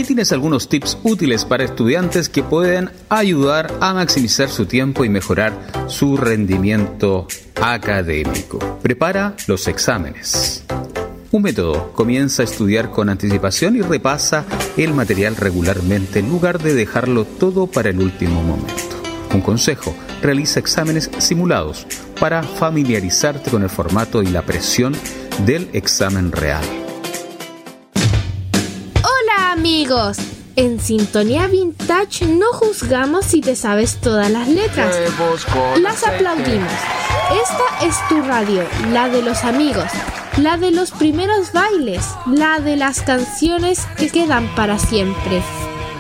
Aquí tienes algunos tips útiles para estudiantes que pueden ayudar a maximizar su tiempo y mejorar su rendimiento académico. Prepara los exámenes. Un método: comienza a estudiar con anticipación y repasa el material regularmente en lugar de dejarlo todo para el último momento. Un consejo: realiza exámenes simulados para familiarizarte con el formato y la presión del examen real. Hola amigos, en Sintonía Vintage no juzgamos si te sabes todas las letras, las aplaudimos. Esta es tu radio, la de los amigos, la de los primeros bailes, la de las canciones que quedan para siempre.